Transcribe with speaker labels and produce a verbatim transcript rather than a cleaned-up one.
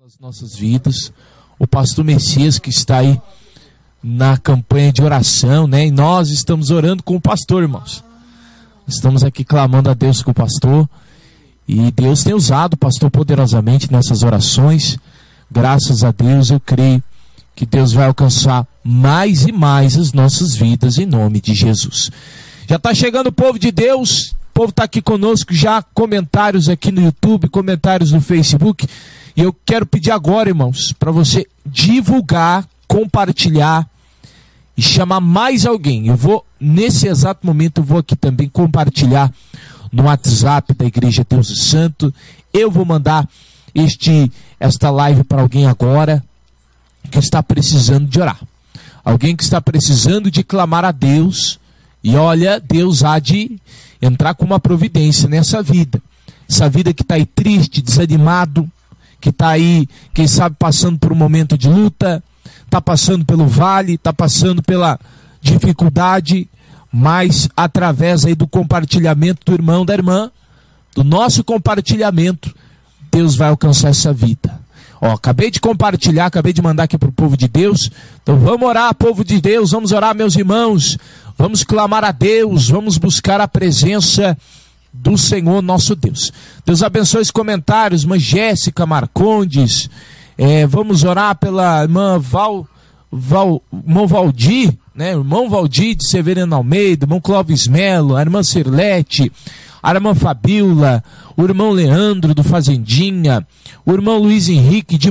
Speaker 1: As nossas vidas, o pastor Messias que está aí na campanha de oração, né? E nós estamos orando com o pastor, irmãos. Estamos aqui clamando a Deus com o pastor, e Deus tem usado o pastor poderosamente nessas orações. Graças a Deus, eu creio que Deus vai alcançar mais e mais as nossas vidas em nome de Jesus. Já está chegando o povo de Deus, o povo está aqui conosco, já comentários aqui no YouTube, comentários no Facebook. E eu quero pedir agora, irmãos, para você divulgar, compartilhar e chamar mais alguém. Eu vou, nesse exato momento, eu vou aqui também compartilhar no WhatsApp da Igreja Deus e Santo. Eu vou mandar este, esta live para alguém agora que está precisando de orar. Alguém que está precisando de clamar a Deus. E olha, Deus há de entrar com uma providência nessa vida. Essa vida que está aí triste, desanimado, que está aí, quem sabe, passando por um momento de luta, está passando pelo vale, está passando pela dificuldade, mas através aí do compartilhamento do irmão, da irmã, do nosso compartilhamento, Deus vai alcançar essa vida. Ó, acabei de compartilhar, acabei de mandar aqui para o povo de Deus. Então vamos orar, povo de Deus, vamos orar, meus irmãos, vamos clamar a Deus, vamos buscar a presença do Senhor nosso Deus. Deus abençoe os comentários, irmã Jéssica Marcondes, é, vamos orar pela irmã Val, Val, irmão Valdir, né? Irmão Valdir de Severino Almeida, irmão Clóvis Melo, a irmã Cirlete, a irmã Fabiola, o irmão Leandro do Fazendinha, o irmão Luiz Henrique de